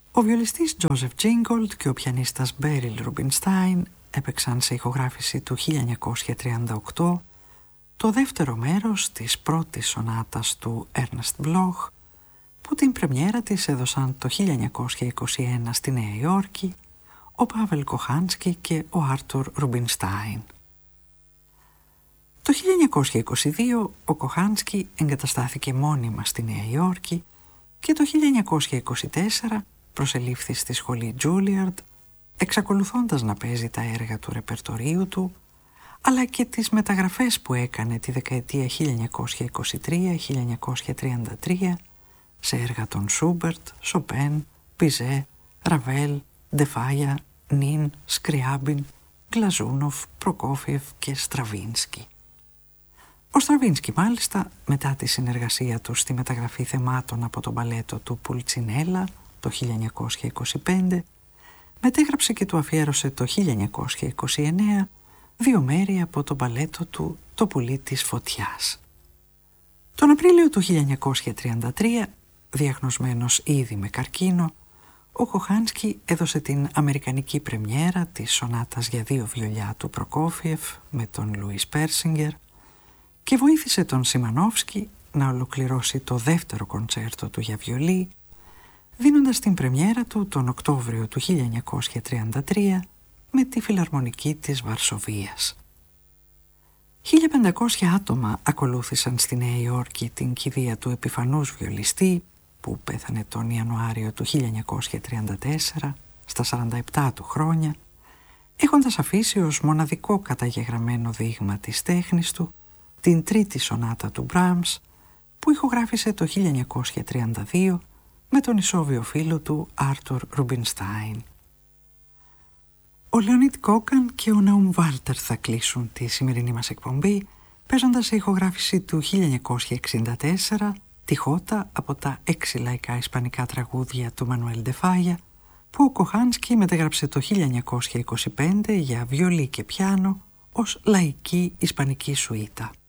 Ο βιολιστής Τζόζεφ Τζίνγκολτ και ο πιανίστας Μπέριλ Ρουμπινστάιν έπαιξαν σε ηχογράφηση του 1938 το δεύτερο μέρος της πρώτης σονάτας του Έρνεστ Μπλοχ, που την πρεμιέρα της έδωσαν το 1921 στη Νέα Υόρκη ο Πάβελ Κοχάνσκι και ο Άρτουρ Ρουμπινστάιν. Το 1922 ο Κοχάνσκι εγκαταστάθηκε μόνιμα στη Νέα Υόρκη και το 1924 προσελήφθη στη σχολή Τζούλιαρντ, εξακολουθώντας να παίζει τα έργα του ρεπερτορίου του, αλλά και τις μεταγραφές που έκανε τη δεκαετία 1923-1933 σε έργα των Σούμπερτ, Σοπέν, Πιζέ, Ραβέλ, Ντεφάγια, Νίν, Σκριάμπιν, Γκλαζούνοφ, Προκόφιεφ και Στραβίνσκι. Ο Στραβίνσκι μάλιστα, μετά τη συνεργασία του στη μεταγραφή θεμάτων από το μπαλέτο του Πουλτσινέλα το 1925, μετέγραψε και του αφιέρωσε το 1929 δύο μέρη από το μπαλέτο του «Το πουλί της φωτιάς». Τον Απρίλιο του 1933, διαγνωσμένος ήδη με καρκίνο, ο Κοχάνσκι έδωσε την αμερικανική πρεμιέρα της σονάτας για δύο βιολιά του Προκόφιεφ με τον Λουίς Πέρσιγκερ και βοήθησε τον Σιμανόφσκι να ολοκληρώσει το δεύτερο κοντσέρτο του για βιολί, δίνοντας την πρεμιέρα του τον Οκτώβριο του 1933 με τη Φιλαρμονική της Βαρσοβίας. 1.500 άτομα ακολούθησαν στη Νέα Υόρκη την κηδεία του επιφανούς βιολιστή που πέθανε τον Ιανουάριο του 1934 στα 47 του χρόνια, έχοντας αφήσει ως μοναδικό καταγεγραμμένο δείγμα της τέχνης του την τρίτη σονάτα του Μπράμς που ηχογράφησε το 1932 με τον ισόβιο φίλο του Άρτουρ Ρουμπινστάιν. Ο Λεωνίτ Κόκαν και ο Ναούμ Βάλτερ θα κλείσουν τη σημερινή μας εκπομπή παίζοντας σε ηχογράφηση του 1964 τη Χότα από τα 6 λαϊκά ισπανικά τραγούδια του Μανουέλ Ντεφάγια που ο Κοχάνσκι μετέγραψε το 1925 για βιολί και πιάνο ως λαϊκή ισπανική σουίτα.